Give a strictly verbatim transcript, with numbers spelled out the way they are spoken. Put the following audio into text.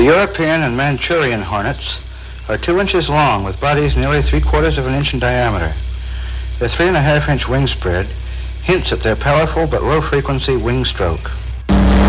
European and Manchurian hornets are two inches long with bodies nearly three quarters of an inch in diameter. Their three and a half inch wing spread hints at their powerful but low frequency wing stroke.